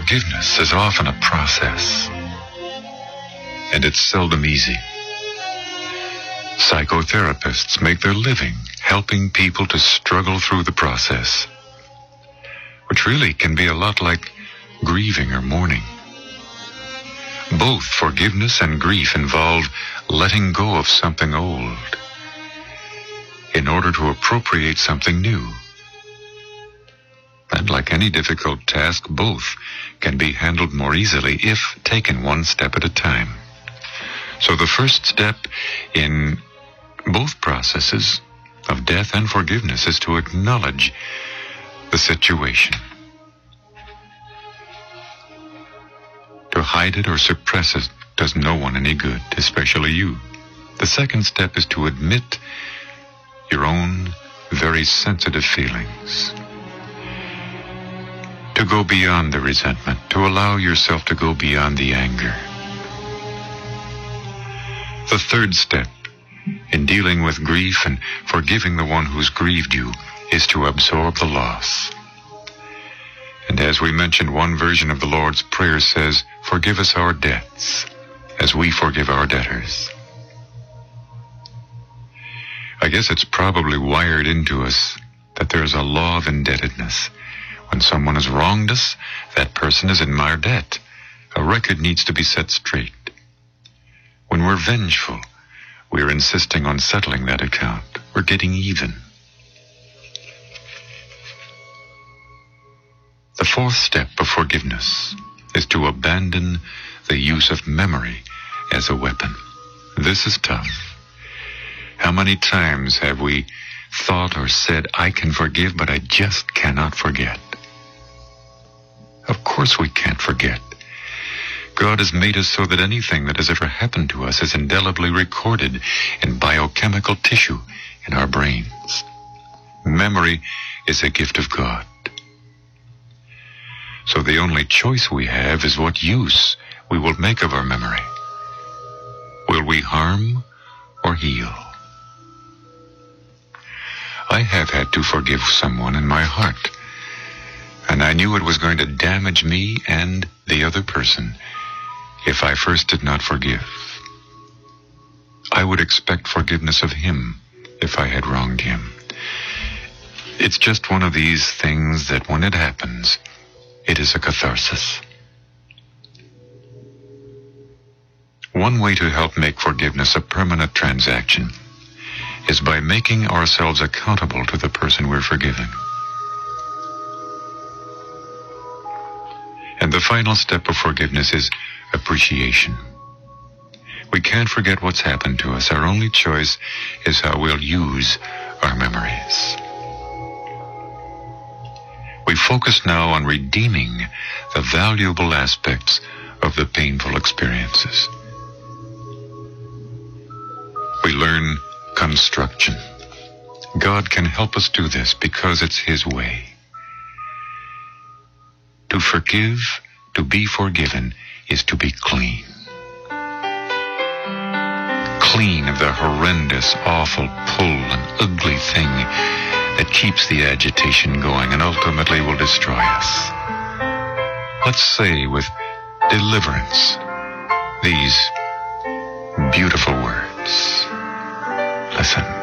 Forgiveness is often a process, and it's seldom easy. Psychotherapists make their living helping people to struggle through the process, which really can be a lot like grieving or mourning. Both forgiveness and grief involve letting go of something old in order to appropriate something new. And like any difficult task, both can be handled more easily if taken one step at a time. So the first step in both processes of death and forgiveness is to acknowledge the situation. To hide it or suppress it does no one any good, especially you. The second step is to admit your own very sensitive feelings. To go beyond the resentment, to allow yourself to go beyond the anger. The third step in dealing with grief and forgiving the one who's grieved you is to absorb the loss. And as we mentioned, one version of the Lord's Prayer says, "Forgive us our debts, as we forgive our debtors." I guess it's probably wired into us that there's a law of indebtedness. When someone has wronged us, that person is in our debt. A record needs to be set straight. When we're vengeful, we're insisting on settling that account. We're getting even. The fourth step of forgiveness is to abandon the use of memory as a weapon. This is tough. How many times have we thought or said, "I can forgive, but I just cannot forget"? Of course we can't forget. God has made us so that anything that has ever happened to us is indelibly recorded in biochemical tissue in our brains. Memory is a gift of God. So the only choice we have is what use we will make of our memory. Will we harm or heal? I have had to forgive someone in my heart, and I knew it was going to damage me and the other person if I first did not forgive. I would expect forgiveness of him if I had wronged him. It's just one of these things that when it happens, it is a catharsis. One way to help make forgiveness a permanent transaction is by making ourselves accountable to the person we're forgiving. And the final step of forgiveness is appreciation. We can't forget what's happened to us. Our only choice is how we'll use our memories. We focus now on redeeming the valuable aspects of the painful experiences. We learn construction. God can help us do this because it's His way. To forgive, to be forgiven, is to be clean. Clean of the horrendous, awful pull and ugly thing that keeps the agitation going and ultimately will destroy us. Let's say with deliverance these beautiful words. Listen.